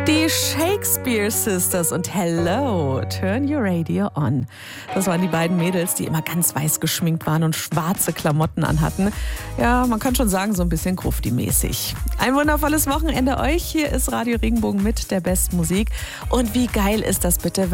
Die Shakespeare Sisters und Hello, Turn Your Radio On. Das waren die beiden Mädels, die immer ganz weiß geschminkt waren und schwarze Klamotten anhatten. Ja, man kann schon sagen, so ein bisschen Grufti-mäßig. Ein wundervolles Wochenende euch. Hier ist Radio Regenbogen mit der besten Musik. Und wie geil ist das bitte,